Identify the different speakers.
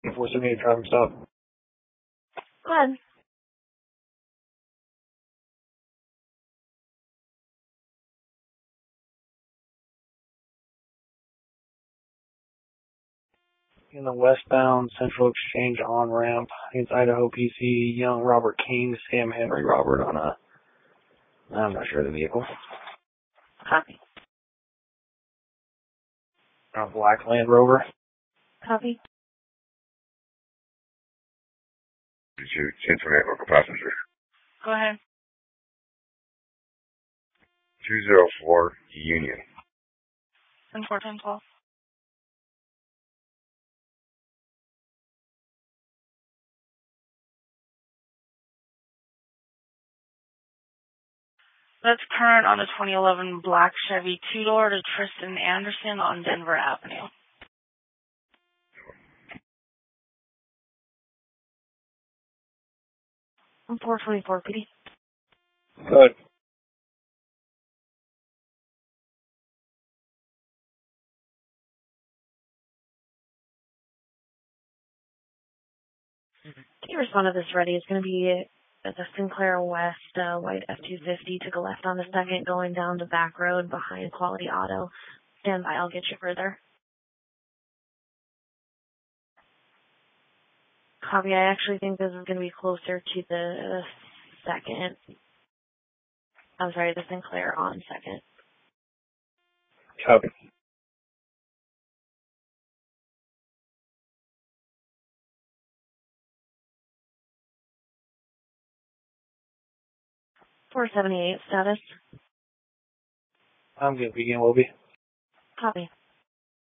Speaker 1: 478 traffic stop.
Speaker 2: Go ahead.
Speaker 1: In the westbound Central Exchange on-ramp against Idaho PC, young Robert King, Sam Henry Robert on a, I'm not sure the vehicle.
Speaker 2: Copy.
Speaker 1: On a black Land Rover.
Speaker 2: Copy.
Speaker 3: Did you informate local passenger?
Speaker 2: Go ahead.
Speaker 3: 204 Union.
Speaker 2: 10-4-10-12. That's current on a 2011 black Chevy two-door to Tristan Anderson on Denver Avenue. 424, PD.
Speaker 1: Good.
Speaker 2: Can you respond to this ready? It's going to be at the Sinclair West white F-250. Took a left on the second going down the back road behind Quality Auto. Stand by, I'll get you further. Copy, I actually think this is going to be closer to the second. I'm sorry, the Sinclair on second.
Speaker 1: Copy.
Speaker 2: .478 status.
Speaker 1: I'm good. Begin will be.
Speaker 2: Copy.